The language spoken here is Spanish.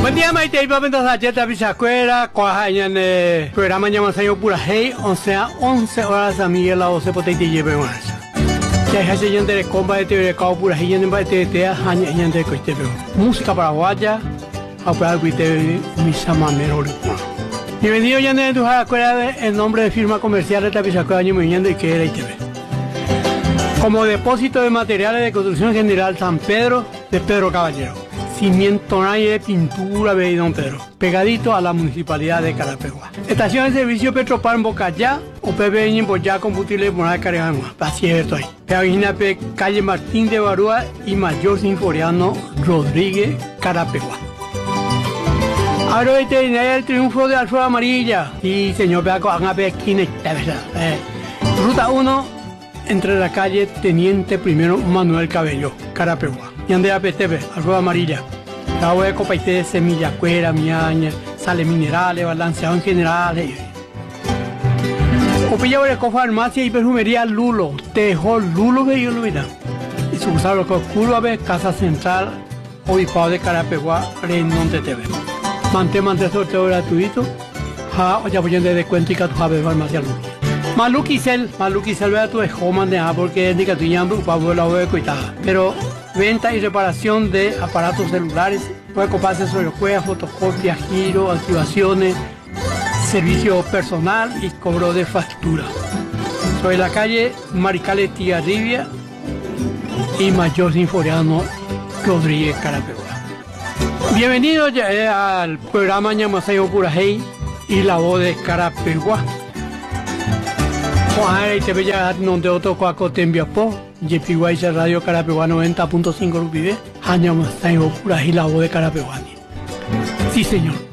Buen día, Maite. Vamos a hacer esta bisacuera. Coja en el programa llamado Señor Pura Hey. O sea, 11 horas a Miguel la 12 potente y lleve más. Que hay gente de comba de TV Cao Pura Hey. En el TV, gente de Coiste. Música paraguaya. A para Coiste, misa mamero. Bienvenido, ya en tu escuela en nombre de firma comercial de esta bisacuera. Año viviendo y que era ITV. Como depósito de materiales de construcción general San Pedro de Pedro Caballero. Cimiento de pintura de Don Pedro, pegadito a la municipalidad de Carapeguá. Estación de servicio Petropar en Bocayá o PBN en Boyá, combustible de Moral Carejangua. Así es esto ahí. Pegagina P. Calle Martín de Barúa y Mayor Sinforiano Rodríguez, Carapeguá. Ahora el triunfo de Alfredo Amarilla. Sí, señor, vea con esquina, Ruta 1, entre la calle Teniente Primero Manuel Cabello, Carapeguá. Y Andrea PTV, Alfredo Amarilla. La voy a copaite de semilla, cuera, miaña, sales minerales, balanceado en general. Opilla de farmacia y perfumería Lulo, Tejo Lulo que yo lo verá. Y sucursal lo que oscuro a ver, Casa Central, Obispado de Carapeguá, Rendón de TV. Mantén sorteo gratuito. Ja, ya voy a de descuento y que tu jabe farmacia Lulo. Maluquicel, vea tu escoman de porque es de que tu llamando para la voy a cuidar. Pero venta y reparación de aparatos celulares, puede coparse sobre juegos, fotocopias, giro, activaciones, servicio personal y cobro de factura. Sobre la calle Maricales Tigarribia y Mayor Sinforiano Rodríguez, Carapeguá. Bienvenidos al programa Ñamaseo Pura Hey y la voz de Carapeguá. Juan y te veía donde otro cuaco te envió po. Yepiguay Radio Carapeguá 90.5 Rupibe. Año más Pura y la voz de Carapeguá. Sí, señor.